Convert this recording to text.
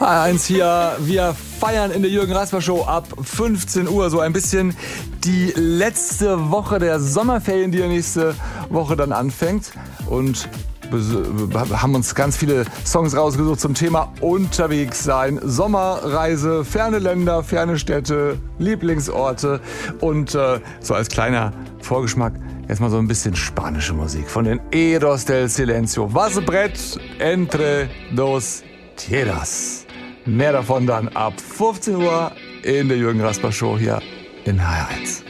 H1 hier, wir feiern in der Jürgen Rasper Show ab 15 Uhr so ein bisschen die letzte Woche der Sommerferien, die ja nächste Woche dann anfängt. Und haben uns ganz viele Songs rausgesucht zum Thema unterwegs sein, Sommerreise, ferne Länder, ferne Städte, Lieblingsorte und so als kleiner Vorgeschmack erstmal so ein bisschen spanische Musik von den Eros del Silencio. Wasserbrett entre dos tierras. Mehr davon dann ab 15 Uhr in der Jürgen Rasper Show hier in H1.